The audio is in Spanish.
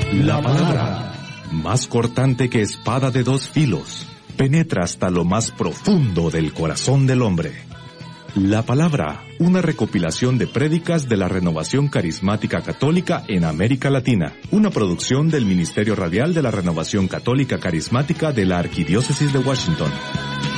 La palabra, más cortante que espada de dos filos, penetra hasta lo más profundo del corazón del hombre. La palabra, una recopilación de prédicas de la Renovación Carismática Católica en América Latina, una producción del Ministerio Radial de la Renovación Católica Carismática de la Arquidiócesis de Washington.